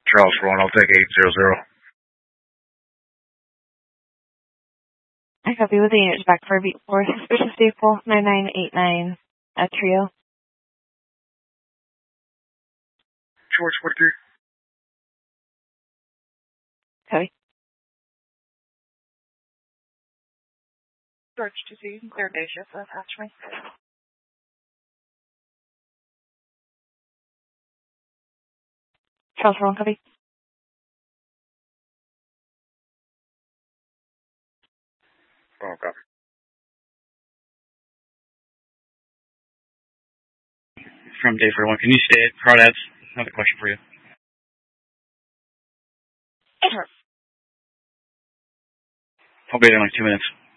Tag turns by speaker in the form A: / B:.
A: Charles for 1, I'll take 800.
B: I copy with the units back for beat 4, suspicious vehicle 9989 at Trio.
A: George 43.
B: Copy.
C: George 2, you can clear day shift, that's after me.
B: Charles for 1, copy.
A: Oh, copy.
D: From day for 1, can you stay at Crawdads? Another question for you.
C: Sure.
D: I'll be there in like 2 minutes.